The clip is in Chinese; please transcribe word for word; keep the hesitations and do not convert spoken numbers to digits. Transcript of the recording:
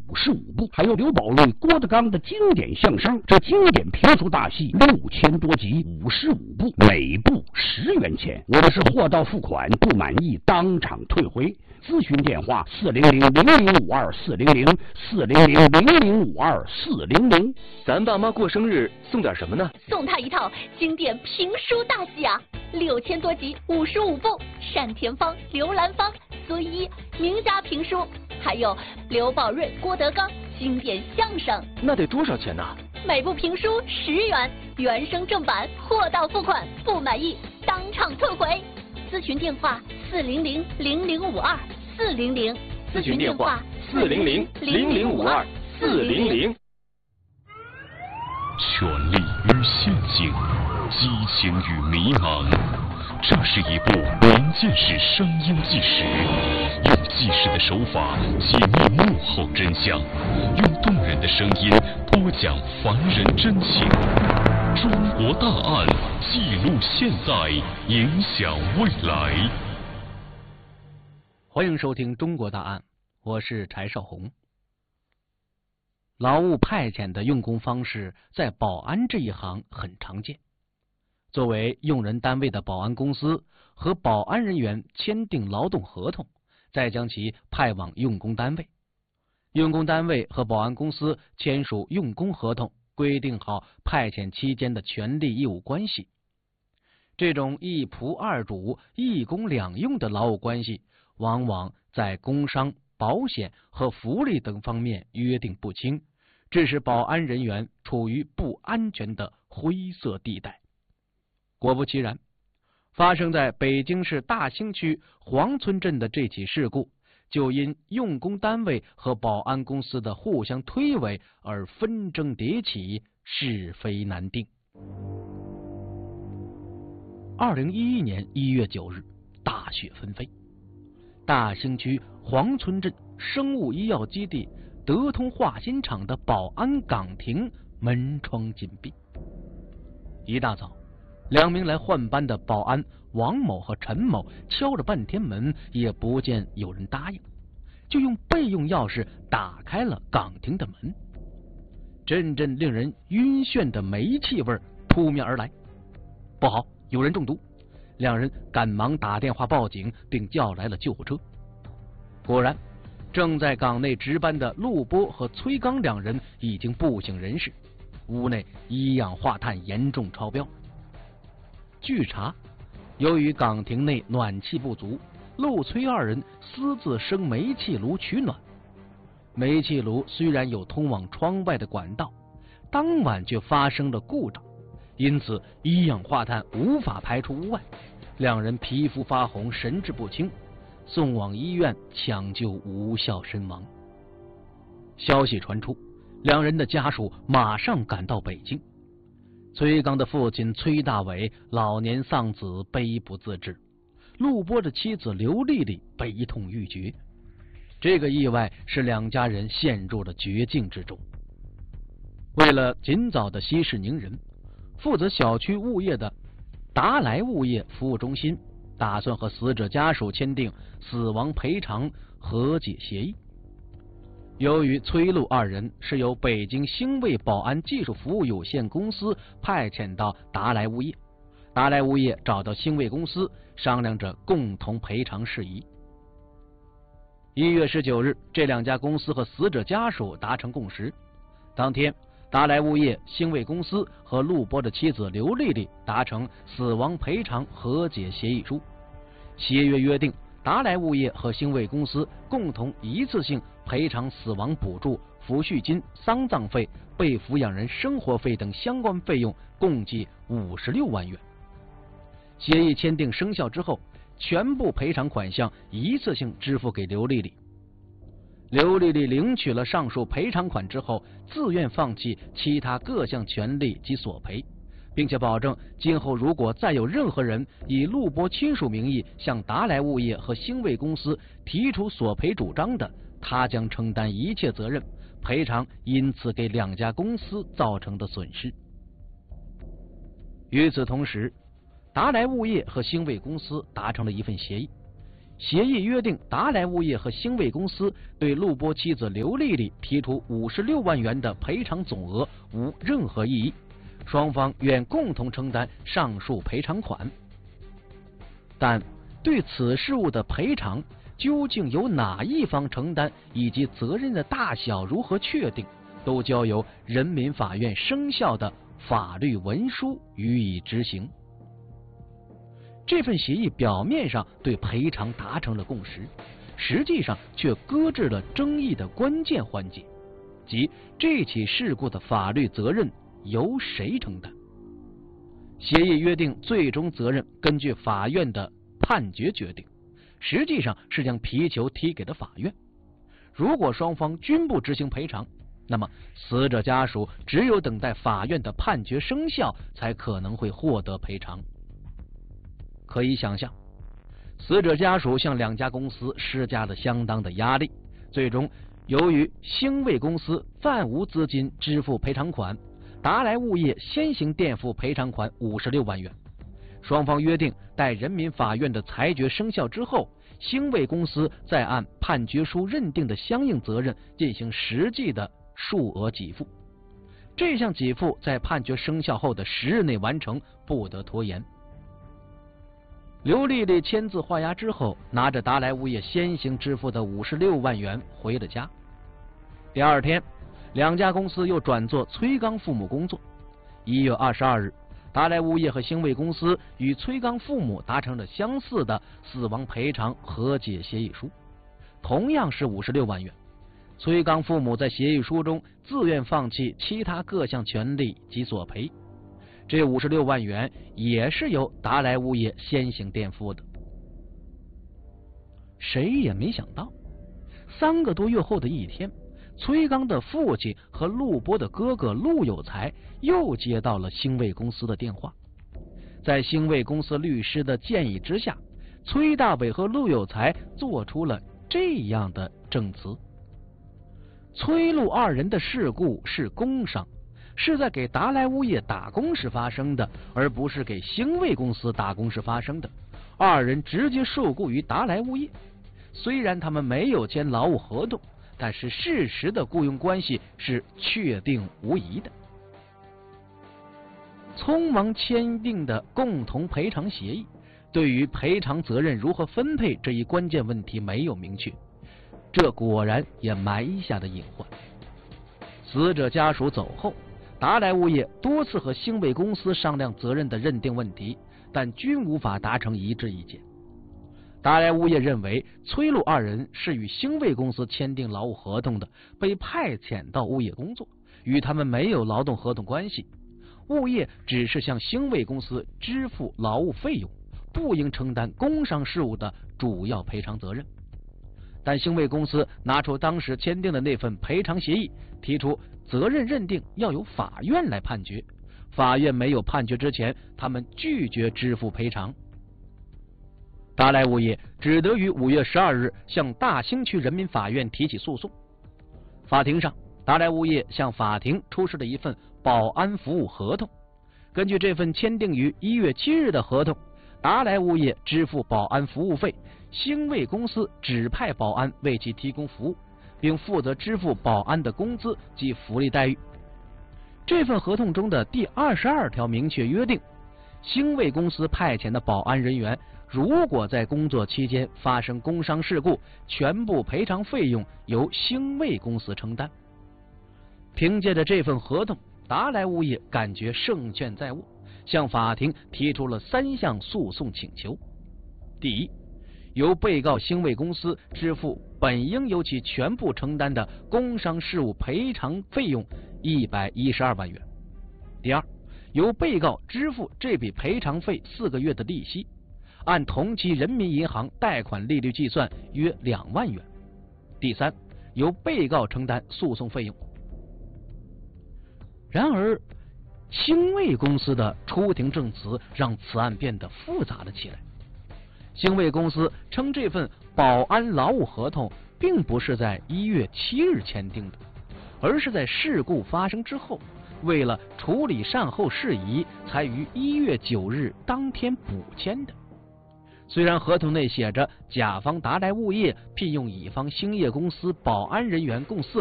五十五部，还有刘宝瑞、郭德纲的经典相声。这经典评书大戏六千多集，五十五部，每部十元钱。我们是货到付款，不满意当场退回。咨询电话：四零零零零五二四零零四零零零零五二四零零。 咱爸妈过生日送点什么呢？ 送他一套经典评书大戏啊，六千多集，五十五部，单田芳、刘兰芳、孙一名家评书，还有刘宝瑞、郭德纲经典相声。 那得多少钱呢？ 每部评书十元，原声正版，货到付款，不满意当场退回。咨询电话：四零零零零五二四零零。 咨询电话：四零零零零五二四零零。 权力与陷阱，激情与迷茫，这是一部民间史声音纪实，用纪实的手法解密幕后真相，用动人的声音播讲凡人真情。中国大案，记录现在，影响未来。 欢迎收听《中国大案》，我是柴少红。劳务派遣的用工方式在保安这一行很常见。作为用人单位的保安公司和保安人员签订劳动合同，再将其派往用工单位。用工单位和保安公司签署用工合同，规定好派遣期间的权利义务关系。这种一仆二主、一工两用的劳务关系，往往在工伤、保险和福利等方面约定不清，致使保安人员处于不安全的灰色地带。果不其然，发生在北京市大兴区黄村镇的这起事故，就因用工单位和保安公司的互相推诿而纷争迭起，是非难定。二零一一年一月九日，大雪纷飞，大兴区黄村镇生物医药基地德通化新厂的保安岗亭门窗紧闭。一大早，两名来换班的保安王某和陈某敲了半天门，也不见有人答应，就用备用钥匙打开了岗亭的门。阵阵令人晕眩的煤气味扑面而来，不好，有人中毒！两人赶忙打电话报警，并叫来了救护车。果然，正在岗内值班的陆波和崔刚两人已经不省人事，屋内一氧化碳严重超标。据查，由于岗亭内暖气不足，陆崔二人私自生煤气炉取暖。煤气炉虽然有通往窗外的管道，当晚却发生了故障，因此一氧化碳无法排出屋外，两人皮肤发红，神志不清，送往医院抢救无效身亡。消息传出，两人的家属马上赶到北京。崔刚的父亲崔大伟老年丧子，悲不自支；陆波的妻子刘丽丽悲痛欲绝。这个意外使两家人陷入了绝境之中。为了尽早的息事宁人，负责小区物业的达来物业服务中心打算和死者家属签订死亡赔偿和解协议。由于崔陆二人是由北京兴卫保安技术服务有限公司派遣到达来物业，达来物业找到兴卫公司商量着共同赔偿事宜。一月十九日，这两家公司和死者家属达成共识。当天，达来物业、兴卫公司和陆波的妻子刘丽丽达成死亡赔偿和解协议书。协约约定，达来物业和兴卫公司共同一次性赔偿死亡补助、抚恤金、丧葬费、被抚养人生活费等相关费用，共计五十六万元。协议签订生效之后，全部赔偿款项一次性支付给刘丽丽。刘丽丽领取了上述赔偿款之后，自愿放弃其他各项权利及索赔，并且保证今后如果再有任何人以陆波亲属名义向达来物业和兴卫公司提出索赔主张的，他将承担一切责任，赔偿因此给两家公司造成的损失。与此同时，达来物业和兴卫公司达成了一份协议， 协议约定达来物业和兴卫公司对陆波妻子刘丽丽提出五十六万元的赔偿总额无任何异议，双方愿共同承担上述赔偿款。但对此事务的赔偿究竟由哪一方承担，以及责任的大小如何确定，都交由人民法院生效的法律文书予以执行。这份协议表面上对赔偿达成了共识，实际上却搁置了争议的关键环节，即这起事故的法律责任由谁承担。协议约定最终责任根据法院的判决决定，实际上是将皮球踢给了法院。如果双方均不执行赔偿，那么死者家属只有等待法院的判决生效，才可能会获得赔偿。可以想象，死者家属向两家公司施加了相当的压力，最终由于兴卫公司暂无资金支付赔偿款，达来物业先行垫付赔偿款五十六万元。双方约定待人民法院的裁决生效之后，兴卫公司再按判决书认定的相应责任进行实际的数额给付。这项给付在判决生效后的十日内完成，不得拖延。刘丽丽签字画押之后，拿着达来物业先行支付的五十六万元回了家。第二天，两家公司又转做崔刚父母工作。一月二十二日，达来物业和兴卫公司与崔刚父母达成了相似的死亡赔偿和解协议书，同样是五十六万元。崔刚父母在协议书中自愿放弃其他各项权利及索赔，这五十六万元也是由达来物业先行垫付的。谁也没想到，三个多月后的一天，崔刚的父亲和陆波的哥哥陆有才又接到了兴卫公司的电话。在兴卫公司律师的建议之下，崔大伟和陆有才做出了这样的证词：崔陆二人的事故是工伤，是在给达来物业打工时发生的，而不是给兴卫公司打工时发生的。二人直接受雇于达来物业，虽然他们没有签劳务合同，但是事实的雇佣关系是确定无疑的。匆忙签订的共同赔偿协议，对于赔偿责任如何分配这一关键问题没有明确，这果然也埋下了隐患。死者家属走后，达来物业多次和兴卫公司商量责任的认定问题，但均无法达成一致意见。达来物业认为崔陆二人是与兴卫公司签订劳务合同的，被派遣到物业工作，与他们没有劳动合同关系，物业只是向兴卫公司支付劳务费用，不应承担工伤事务的主要赔偿责任。但兴卫公司拿出当时签订的那份赔偿协议，提出责任认定要由法院来判决，法院没有判决之前，他们拒绝支付赔偿。达来物业只得于五月十二日向大兴区人民法院提起诉讼。法庭上，达来物业向法庭出示了一份保安服务合同。根据这份签订于一月七日的合同，达来物业支付保安服务费，兴卫公司指派保安为其提供服务，并负责支付保安的工资及福利待遇。这份合同中的第二十二条明确约定，兴卫公司派遣的保安人员如果在工作期间发生工伤事故，全部赔偿费用由兴卫公司承担。凭借着这份合同，达来物业感觉胜券在握，向法庭提出了三项诉讼请求。第一，由被告兴卫公司支付本应由其全部承担的工伤事务赔偿费用一百一十二万元。第二，由被告支付这笔赔偿费四个月的利息，按同期人民银行贷款利率计算约两万元。第三，由被告承担诉讼费用。然而，兴卫公司的出庭证词让此案变得复杂了起来。兴卫公司称，这份保安劳务合同并不是在一月七日签订的，而是在事故发生之后，为了处理善后事宜，才于一月九日当天补签的。 虽然合同内写着甲方达来物业聘用乙方兴业公司保安人员共四